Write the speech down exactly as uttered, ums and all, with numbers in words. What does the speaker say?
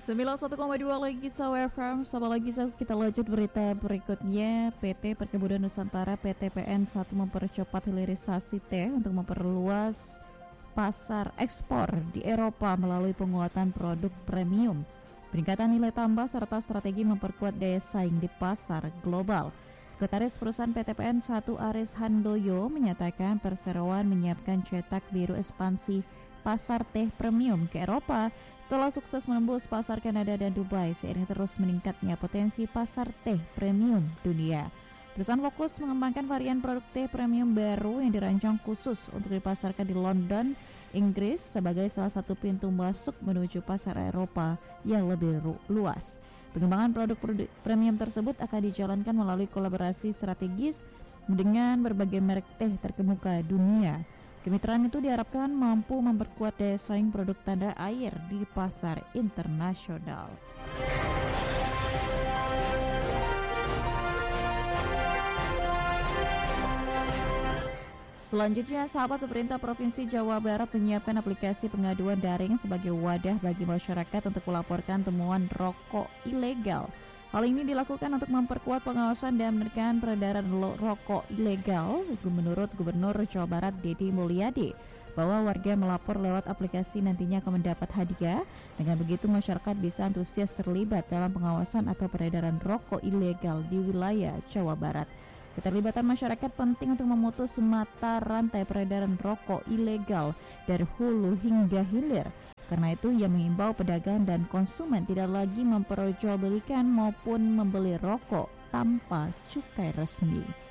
sembilan puluh satu koma dua lagi Saw F M. Sama lagi Saw, kita lanjut berita berikutnya. P T Perkebunan Nusantara P T P N satu mempercepat hilirisasi teh untuk memperluas pasar ekspor di Eropa melalui penguatan produk premium, peningkatan nilai tambah serta strategi memperkuat daya saing di pasar global. Sekretaris Perusahaan P T P N satu Aris Handoyo menyatakan perseroan menyiapkan cetak biru ekspansi pasar teh premium ke Eropa setelah sukses menembus pasar Kanada dan Dubai seiring terus meningkatnya potensi pasar teh premium dunia. Perusahaan fokus mengembangkan varian produk teh premium baru yang dirancang khusus untuk dipasarkan di London, Inggris sebagai salah satu pintu masuk menuju pasar Eropa yang lebih luas. Pengembangan produk-produk premium tersebut akan dijalankan melalui kolaborasi strategis dengan berbagai merek teh terkemuka dunia. Kemitraan itu diharapkan mampu memperkuat daya saing produk tanda air di pasar internasional. Selanjutnya, sahabat, pemerintah Provinsi Jawa Barat menyiapkan aplikasi pengaduan daring sebagai wadah bagi masyarakat untuk melaporkan temuan rokok ilegal. Hal ini dilakukan untuk memperkuat pengawasan dan menekan peredaran rokok ilegal. Menurut Gubernur Jawa Barat Deddy Mulyadi, bahwa warga melapor lewat aplikasi nantinya akan mendapat hadiah. Dengan begitu masyarakat bisa antusias terlibat dalam pengawasan atau peredaran rokok ilegal di wilayah Jawa Barat. Keterlibatan masyarakat penting untuk memutus mata rantai peredaran rokok ilegal dari hulu hingga hilir. Karena itu ia mengimbau pedagang dan konsumen tidak lagi memperjualbelikan maupun membeli rokok tanpa cukai resmi.